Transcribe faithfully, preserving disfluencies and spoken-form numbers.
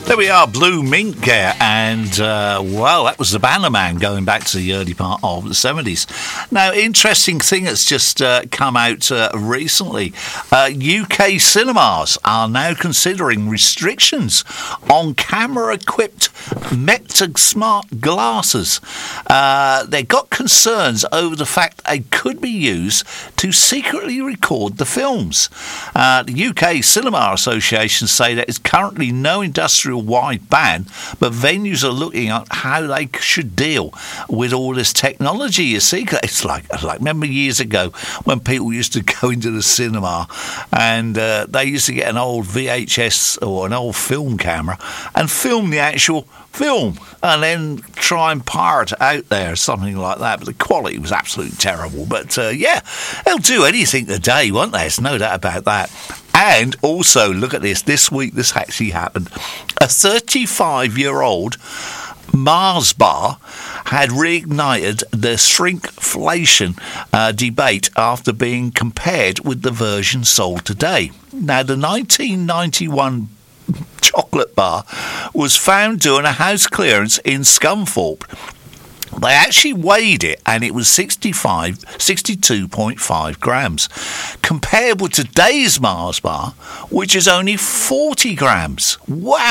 There we are, Blue Mink there, and uh, well, that was the Bannerman going back to the early part of the seventies. Now, interesting thing that's just uh, come out uh, recently, uh, U K cinemas are now considering restrictions on camera-equipped Meta Smart glasses. Uh, they've got concerns over the fact they could be used to secretly record the films. Uh, the U K Cinema Association say that it's currently no industrial-wide ban, but venues are looking at how they should deal with all this technology. You see, it's like, like remember years ago when people used to go into the cinema and uh, they used to get an old V H S or an old film camera and film the actual film and then try and pirate it out there, something like that. But the quality was absolutely terrible. But uh, yeah, they'll do anything today, won't they? There's no doubt about that. And also, look at this. This week, this actually happened. A thirty-five-year-old Mars bar had reignited the shrinkflation uh, debate after being compared with the version sold today. Now, the nineteen ninety-one chocolate bar was found doing a house clearance in Scunthorpe. They actually weighed it, and it was sixty-five, sixty-two point five grams, compared with today's Mars bar, which is only forty grams. Wow!